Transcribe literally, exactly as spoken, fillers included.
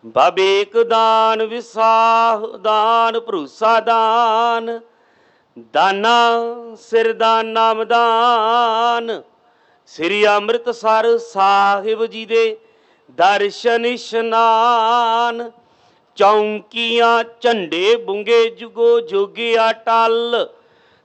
ਬਬੇਕ ਦਾਨ ਵਿਸਾਹ ਦਾਨ ਭਰੋਸਾ ਦਾਨ ਦਾਨਾ ਸਿਰ ਦਾਨ ਨਾਮ ਦਾਨ। ਸ੍ਰੀ ਅੰਮ੍ਰਿਤਸਰ ਸਾਹਿਬ ਜੀ ਦੇ ਦਰਸ਼ਨ ਇਸ਼ਨਾਨ। ਚੌਂਕੀਆਂ ਝੰਡੇ ਬੁੰਗੇ ਜੁਗੋ ਜੁਗ ਅਟਲ